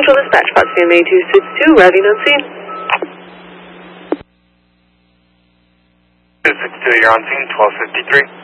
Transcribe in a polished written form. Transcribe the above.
Central Dispatch, Fox CMA 262, arriving on scene. 262, you're on scene, 1253.